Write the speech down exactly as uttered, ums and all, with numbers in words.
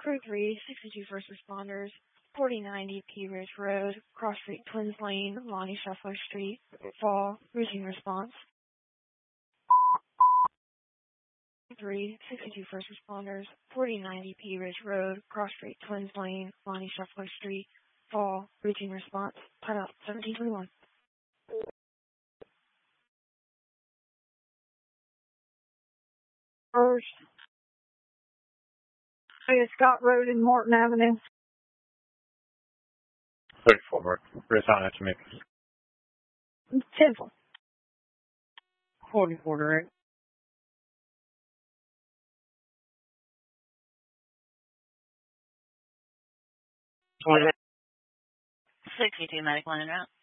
Crew three, sixty-two first responders, forty ninety P Ridge Road, Cross Street, Twins Lane, Lonnie Shuffler Street, Fall, routine response. three, sixty-two first responders, forty ninety P Ridge Road, Cross Street, Twins Lane, Lonnie Shuffler Street, Fall, routine response. Timeout seventeen twenty-one. First. Scott Road and Morton Avenue. thirty-four. Resign to me. Temple. forty-four direct. sixty-two medical en route.